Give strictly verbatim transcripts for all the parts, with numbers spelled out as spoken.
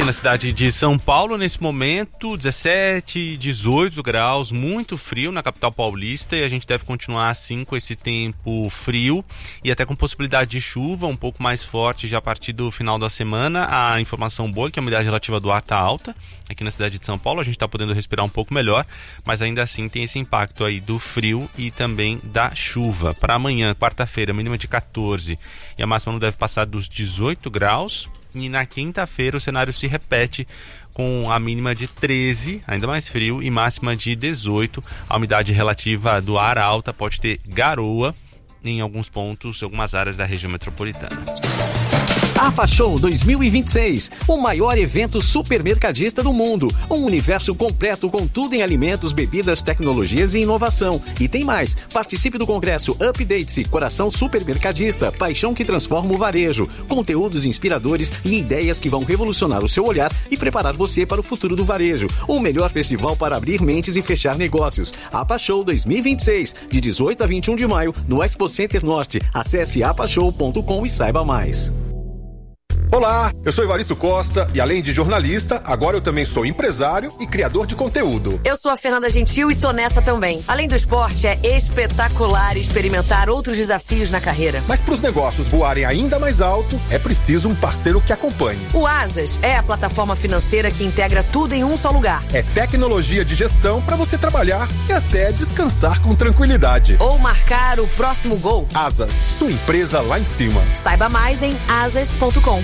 na cidade de São Paulo, nesse momento, dezessete, dezoito graus, muito frio na capital paulista, e a gente deve continuar assim com esse tempo frio e até com possibilidade de chuva um pouco mais forte já a partir do final da semana. A informação boa é que a umidade relativa do ar está alta aqui na cidade de São Paulo, a gente está podendo respirar um pouco melhor, mas ainda assim tem esse impacto aí do frio e também da chuva. Para amanhã, quarta-feira, mínima de quatorze e a máxima não deve passar dos dezoito graus. E na quinta-feira o cenário se repete com a mínima de treze, ainda mais frio, e máxima de dezoito. A umidade relativa do ar alta, pode ter garoa em alguns pontos, em algumas áreas da região metropolitana. APA Show dois mil e vinte e seis, o maior evento supermercadista do mundo. Um universo completo com tudo em alimentos, bebidas, tecnologias e inovação. E tem mais, participe do congresso Update-se, Coração Supermercadista, paixão que transforma o varejo. Conteúdos inspiradores e ideias que vão revolucionar o seu olhar e preparar você para o futuro do varejo. O melhor festival para abrir mentes e fechar negócios. APA Show dois mil e vinte e seis, de dezoito a vinte e um de maio, no Expo Center Norte. Acesse apashow ponto com e saiba mais. Olá, eu sou Evaristo Costa e além de jornalista, agora eu também sou empresário e criador de conteúdo. Eu sou a Fernanda Gentil e tô nessa também. Além do esporte, é espetacular experimentar outros desafios na carreira. Mas para os negócios voarem ainda mais alto, é preciso um parceiro que acompanhe. O Asas é a plataforma financeira que integra tudo em um só lugar. É tecnologia de gestão para você trabalhar e até descansar com tranquilidade. Ou marcar o próximo gol. Asas, sua empresa lá em cima. Saiba mais em asas ponto com.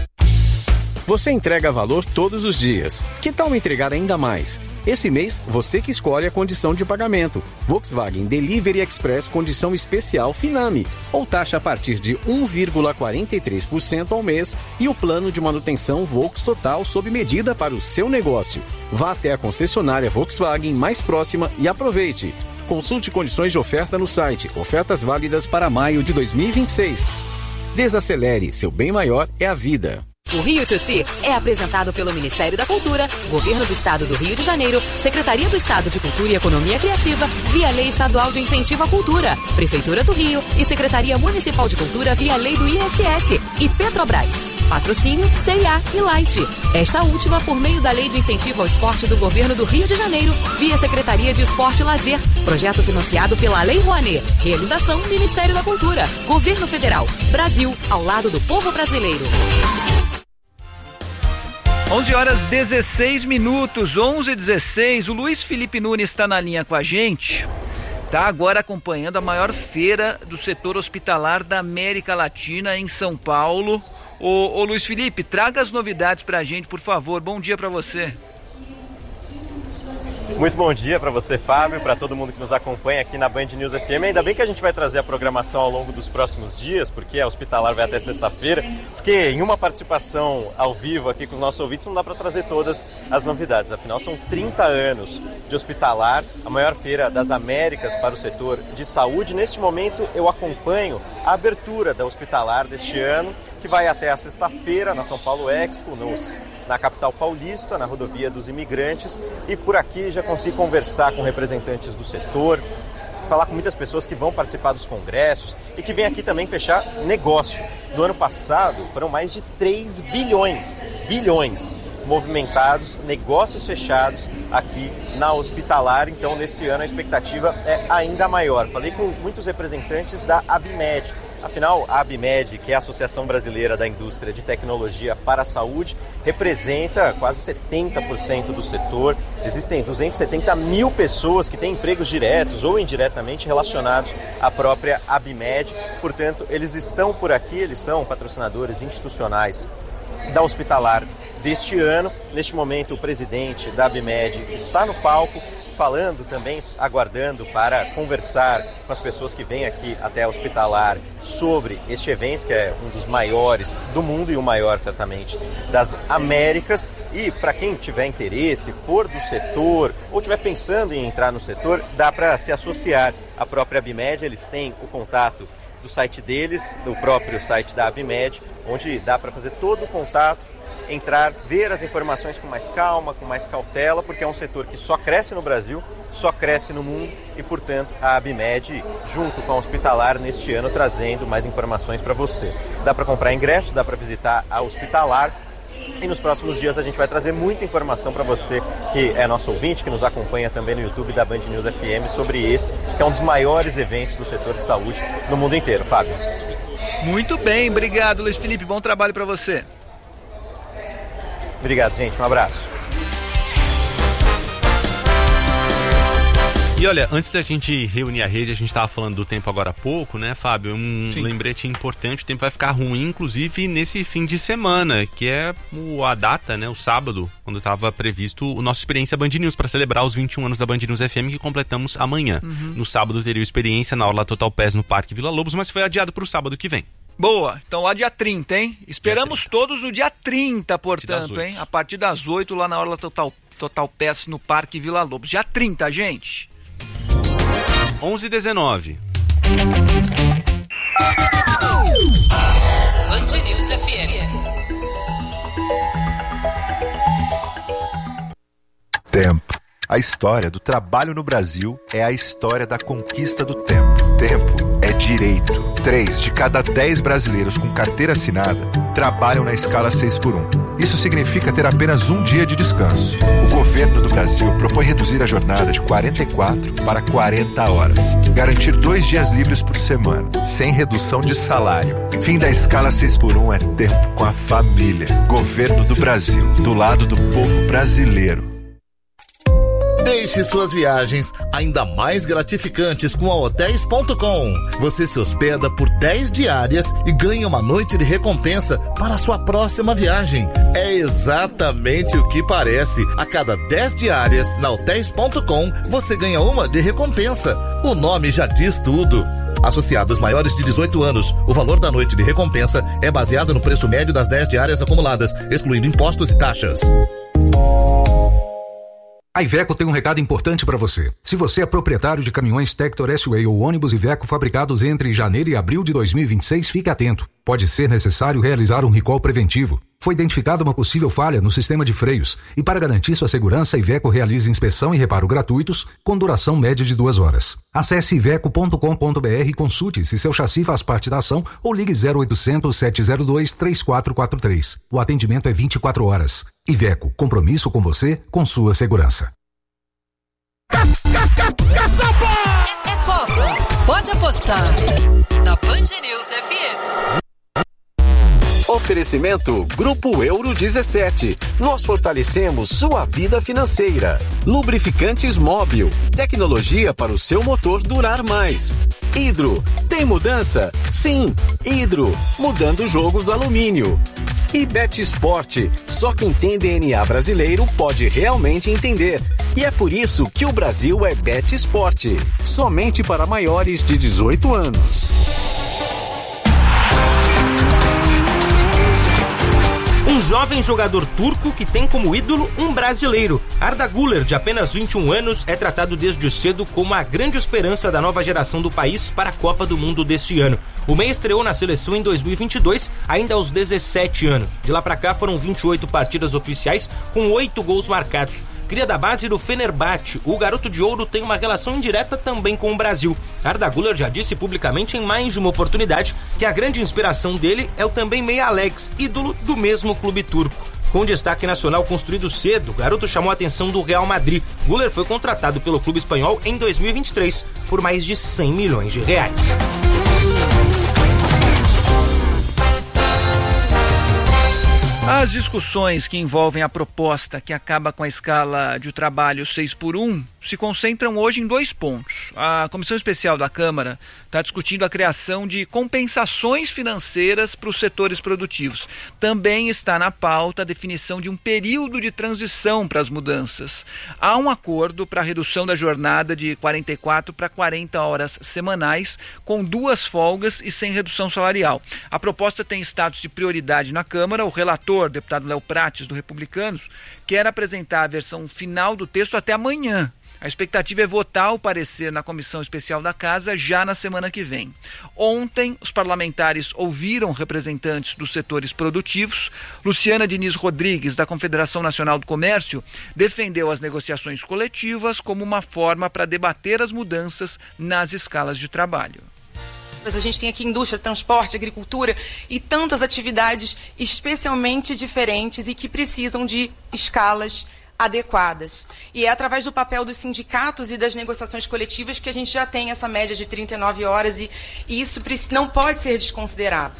Você entrega valor todos os dias. Que tal entregar ainda mais? Esse mês, você que escolhe a condição de pagamento. Volkswagen Delivery Express condição especial Finame. Ou taxa a partir de um vírgula quarenta e três por cento ao mês e o plano de manutenção Volks Total sob medida para o seu negócio. Vá até a concessionária Volkswagen mais próxima e aproveite. Consulte condições de oferta no site. Ofertas válidas para maio de dois mil e vinte e seis. Desacelere, seu bem maior é a vida. O Rio dois C é apresentado pelo Ministério da Cultura, Governo do Estado do Rio de Janeiro, Secretaria do Estado de Cultura e Economia Criativa, via Lei Estadual de Incentivo à Cultura, Prefeitura do Rio e Secretaria Municipal de Cultura via Lei do I S S e Petrobras. Patrocínio C e A e Light. Esta última por meio da Lei de Incentivo ao Esporte do Governo do Rio de Janeiro, via Secretaria de Esporte e Lazer. Projeto financiado pela Lei Rouanet. Realização Ministério da Cultura. Governo Federal. Brasil, ao lado do povo brasileiro. onze horas dezesseis minutos, onze e dezesseis. O Luiz Felipe Nunes está na linha com a gente. Está agora acompanhando a maior feira do setor hospitalar da América Latina em São Paulo. Ô, ô Luiz Felipe, traga as novidades para a gente, por favor. Bom dia para você. Muito bom dia para você, Fábio, para todo mundo que nos acompanha aqui na Band News F M. Ainda bem que a gente vai trazer a programação ao longo dos próximos dias, porque a Hospitalar vai até sexta-feira, porque em uma participação ao vivo aqui com os nossos ouvintes não dá para trazer todas as novidades. Afinal, são trinta anos de Hospitalar, a maior feira das Américas para o setor de saúde. Neste momento, eu acompanho a abertura da Hospitalar deste ano, que vai até a sexta-feira na São Paulo Expo, nos, na capital paulista, na rodovia dos imigrantes, e por aqui já consigo conversar com representantes do setor, falar com muitas pessoas que vão participar dos congressos e que vêm aqui também fechar negócio. No ano passado foram mais de três bilhões, bilhões movimentados, negócios fechados aqui na Hospitalar. Então nesse ano a expectativa é ainda maior. Falei com muitos representantes da ABMed. Afinal, a ABMed, que é a Associação Brasileira da Indústria de Tecnologia para a Saúde, representa quase setenta por cento do setor. Existem duzentas e setenta mil pessoas que têm empregos diretos ou indiretamente relacionados à própria ABMed. Portanto, eles estão por aqui, eles são patrocinadores institucionais da Hospitalar deste ano. Neste momento, o presidente da ABMed está no palco, falando também, aguardando para conversar com as pessoas que vêm aqui até a Hospitalar sobre este evento, que é um dos maiores do mundo e o maior, certamente, das Américas. E para quem tiver interesse, for do setor ou estiver pensando em entrar no setor, dá para se associar à própria ABMed. Eles têm o contato do site deles, do próprio site da ABMed, onde dá para fazer todo o contato, entrar, ver as informações com mais calma, com mais cautela, porque é um setor que só cresce no Brasil, só cresce no mundo e, portanto, a ABMed, junto com a Hospitalar, neste ano, trazendo mais informações para você. Dá para comprar ingresso, dá para visitar a Hospitalar. E nos próximos dias a gente vai trazer muita informação para você que é nosso ouvinte, que nos acompanha também no YouTube da Band News F M sobre esse, que é um dos maiores eventos do setor de saúde no mundo inteiro. Fábio. Muito bem, obrigado, Luiz Felipe. Bom trabalho para você. Obrigado, gente. Um abraço. E olha, antes da gente reunir a rede, a gente estava falando do tempo agora há pouco, né, Fábio? Um Sim. lembrete importante, o tempo vai ficar ruim, inclusive nesse fim de semana, que é o, a data, né, o sábado, quando estava previsto o nosso Experiência Band News, para celebrar os vinte e um anos da Band News F M, que completamos amanhã. Uhum. No sábado teria o Experiência na Orla Total Pass no Parque Vila Lobos, mas foi adiado para o sábado que vem. Boa, então lá dia trinta, hein? Esperamos dia trinta. Todos no dia trinta, portanto, hein? A partir das oito, lá na Orla Total, Total Pass no Parque Vila Lobos. Dia trinta, gente. onze e dezenove. Band News F M. Tempo. A história do trabalho no Brasil é a história da conquista do tempo. Tempo é direito. Três de cada dez brasileiros com carteira assinada trabalham na escala seis por um. Isso significa ter apenas um dia de descanso. O governo do Brasil propõe reduzir a jornada de quarenta e quatro para quarenta horas. Garantir dois dias livres por semana, sem redução de salário. Fim da escala seis por um é tempo com a família. Governo do Brasil, do lado do povo brasileiro. Deixe suas viagens ainda mais gratificantes com a hotéis ponto com. Você se hospeda por dez diárias e ganha uma noite de recompensa para a sua próxima viagem. É exatamente o que parece. A cada dez diárias na hotéis ponto com, você ganha uma de recompensa. O nome já diz tudo. Associados maiores de dezoito anos, o valor da noite de recompensa é baseado no preço médio das dez diárias acumuladas, excluindo impostos e taxas. A Iveco tem um recado importante para você. Se você é proprietário de caminhões Tector S-Way ou ônibus Iveco fabricados entre janeiro e abril de dois mil e vinte e seis, fique atento. Pode ser necessário realizar um recall preventivo. Foi identificada uma possível falha no sistema de freios e, para garantir sua segurança, a Iveco realiza inspeção e reparo gratuitos com duração média de duas horas. Acesse iveco ponto com ponto b r e consulte se seu chassi faz parte da ação ou ligue zero oitocentos, sete zero dois, três quatro quatro três. O atendimento é vinte e quatro horas. Iveco, compromisso com você, com sua segurança. É, é Copa. Pode apostar. Na Band News F M. Oferecimento Grupo Euro dezessete. Nós fortalecemos sua vida financeira. Lubrificantes Móbil. Tecnologia para o seu motor durar mais. Hidro. Tem mudança? Sim. Hidro. Mudando o jogo do alumínio. E Bet Sport. Só quem tem D N A brasileiro pode realmente entender. E é por isso que o Brasil é Bet Sport. Somente para maiores de dezoito anos. Um jovem jogador turco que tem como ídolo um brasileiro. Arda Güler, de apenas vinte e um anos, é tratado desde cedo como a grande esperança da nova geração do país para a Copa do Mundo deste ano. O meia estreou na seleção em dois mil e vinte e dois, ainda aos dezessete anos. De lá para cá foram vinte e oito partidas oficiais, com oito gols marcados. Cria da base do Fenerbahçe, o garoto de ouro tem uma relação indireta também com o Brasil. Arda Güler já disse publicamente em mais de uma oportunidade que a grande inspiração dele é o também meia Alex, ídolo do mesmo clube turco. Com destaque nacional construído cedo, o garoto chamou a atenção do Real Madrid. Güler foi contratado pelo clube espanhol em dois mil e vinte e três por mais de cem milhões de reais. As discussões que envolvem a proposta que acaba com a escala de trabalho seis por um se concentram hoje em dois pontos. A Comissão Especial da Câmara está discutindo a criação de compensações financeiras para os setores produtivos. Também está na pauta a definição de um período de transição para as mudanças. Há um acordo para a redução da jornada de quarenta e quatro para quarenta horas semanais, com duas folgas e sem redução salarial. A proposta tem status de prioridade na Câmara. O relator, deputado Léo Prates, do Republicanos, quer apresentar a versão final do texto até amanhã. A expectativa é votar o parecer na Comissão Especial da Casa já na semana que vem. Ontem, os parlamentares ouviram representantes dos setores produtivos. Luciana Diniz Rodrigues, da Confederação Nacional do Comércio, defendeu as negociações coletivas como uma forma para debater as mudanças nas escalas de trabalho. Mas a gente tem aqui indústria, transporte, agricultura e tantas atividades especialmente diferentes e que precisam de escalas adequadas. E é através do papel dos sindicatos e das negociações coletivas que a gente já tem essa média de trinta e nove horas e, e isso não pode ser desconsiderado.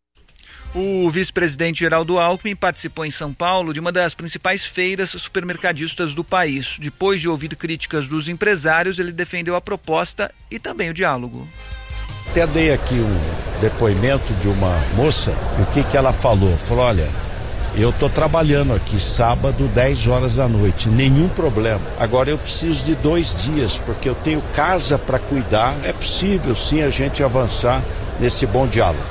O vice-presidente Geraldo Alckmin participou em São Paulo de uma das principais feiras supermercadistas do país. Depois de ouvir críticas dos empresários, ele defendeu a proposta e também o diálogo. Até dei aqui um depoimento de uma moça, e o que que ela falou? Falou, olha, eu estou trabalhando aqui sábado, dez horas da noite, nenhum problema. Agora eu preciso de dois dias, porque eu tenho casa para cuidar. É possível sim a gente avançar nesse bom diálogo.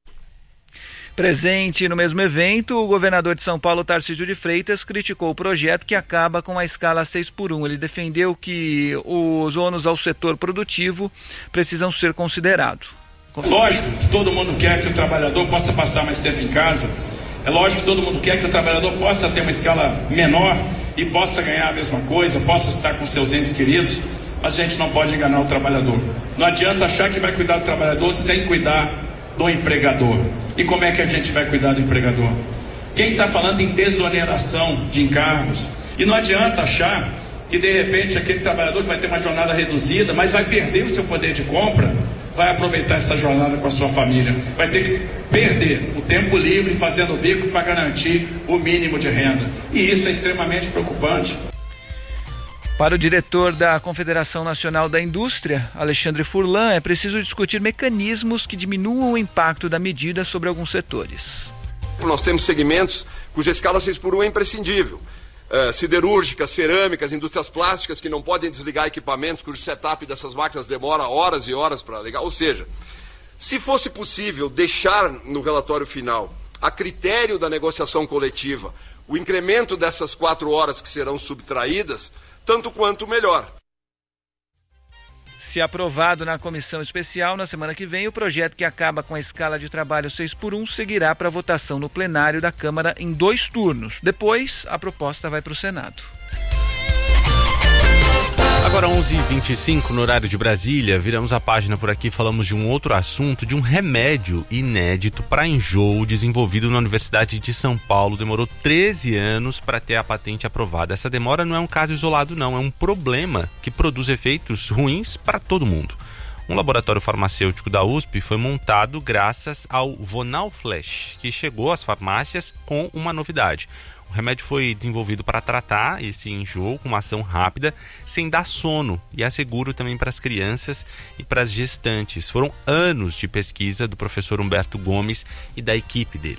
Presente no mesmo evento, o governador de São Paulo, Tarcísio de Freitas, criticou o projeto que acaba com a escala seis por um. Ele defendeu que os ônus ao setor produtivo precisam ser considerados. Lógico que todo mundo quer que o trabalhador possa passar mais tempo em casa. É lógico que todo mundo quer que o trabalhador possa ter uma escala menor e possa ganhar a mesma coisa, possa estar com seus entes queridos, mas a gente não pode enganar o trabalhador. Não adianta achar que vai cuidar do trabalhador sem cuidar do empregador. E como é que a gente vai cuidar do empregador? Quem está falando em desoneração de encargos? E não adianta achar que de repente aquele trabalhador que vai ter uma jornada reduzida, mas vai perder o seu poder de compra, vai aproveitar essa jornada com a sua família. Vai ter que perder o tempo livre fazendo bico para garantir o mínimo de renda. E isso é extremamente preocupante. Para o diretor da Confederação Nacional da Indústria, Alexandre Furlan, é preciso discutir mecanismos que diminuam o impacto da medida sobre alguns setores. Nós temos segmentos cuja escala seis por um é imprescindível. Uh, siderúrgicas, cerâmicas, indústrias plásticas que não podem desligar equipamentos, cujo setup dessas máquinas demora horas e horas para ligar. Ou seja, se fosse possível deixar no relatório final, a critério da negociação coletiva, o incremento dessas quatro horas que serão subtraídas, tanto quanto melhor. Se aprovado na comissão especial, na semana que vem, o projeto que acaba com a escala de trabalho seis por um seguirá para votação no plenário da Câmara em dois turnos. Depois, a proposta vai para o Senado. Agora onze e vinte e cinco no horário de Brasília, viramos a página por aqui, falamos de um outro assunto, de um remédio inédito para enjoo desenvolvido na Universidade de São Paulo. Demorou treze anos para ter a patente aprovada. Essa demora não é um caso isolado não, é um problema que produz efeitos ruins para todo mundo. Um laboratório farmacêutico da U S P foi montado graças ao Vonal Flash, que chegou às farmácias com uma novidade. O remédio foi desenvolvido para tratar esse enjoo com uma ação rápida, sem dar sono, e é seguro também para as crianças e para as gestantes. Foram anos de pesquisa do professor Humberto Gomes e da equipe dele.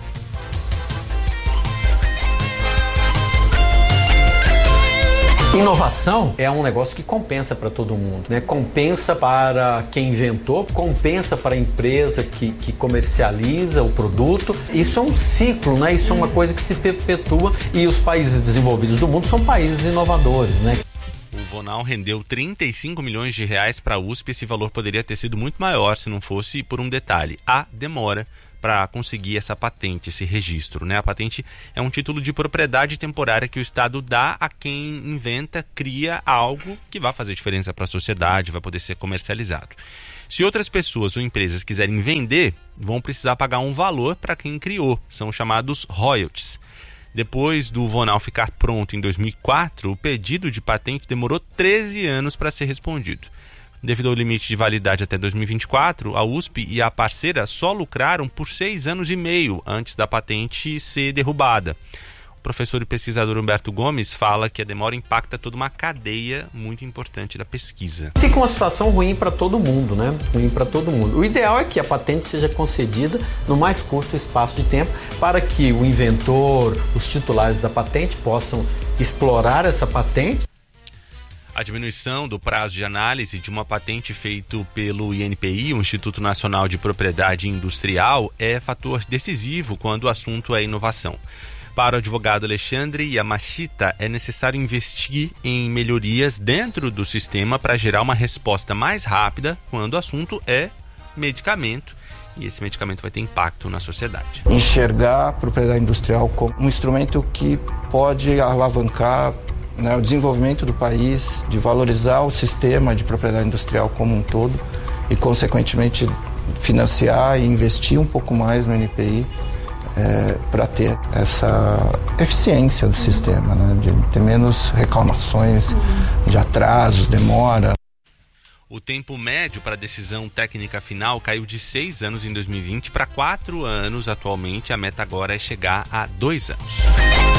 Inovação é um negócio que compensa para todo mundo, né? Compensa para quem inventou, compensa para a empresa que, que comercializa o produto. Isso é um ciclo, né? Isso é uma coisa que se perpetua e os países desenvolvidos do mundo são países inovadores, né? O Vonal rendeu trinta e cinco milhões de reais para a U S P. Esse valor poderia ter sido muito maior se não fosse por um detalhe: a demora para conseguir essa patente, esse registro, né? A patente é um título de propriedade temporária que o Estado dá a quem inventa, cria algo que vai fazer diferença para a sociedade, vai poder ser comercializado. Se outras pessoas ou empresas quiserem vender, vão precisar pagar um valor para quem criou, são chamados royalties. Depois do Vonal ficar pronto em dois mil e quatro, o pedido de patente demorou treze anos para ser respondido. Devido ao limite de validade até dois mil e vinte e quatro, a U S P e a parceira só lucraram por seis anos e meio antes da patente ser derrubada. O professor e pesquisador Humberto Gomes fala que a demora impacta toda uma cadeia muito importante da pesquisa. Fica uma situação ruim para todo mundo, né? Ruim para todo mundo. O ideal é que a patente seja concedida no mais curto espaço de tempo para que o inventor, os titulares da patente possam explorar essa patente. A diminuição do prazo de análise de uma patente feito pelo I N P I, o Instituto Nacional de Propriedade Industrial, é fator decisivo quando o assunto é inovação. Para o advogado Alexandre Yamashita, é necessário investir em melhorias dentro do sistema para gerar uma resposta mais rápida quando o assunto é medicamento. E esse medicamento vai ter impacto na sociedade. Enxergar a propriedade industrial como um instrumento que pode alavancar, né, o desenvolvimento do país, de valorizar o sistema de propriedade industrial como um todo e, consequentemente, financiar e investir um pouco mais no N P I é, para ter essa eficiência do sistema, né? De ter menos reclamações de atrasos, demora. O tempo médio para a decisão técnica final caiu de seis anos em dois mil e vinte para quatro anos atualmente. A meta agora é chegar a dois anos.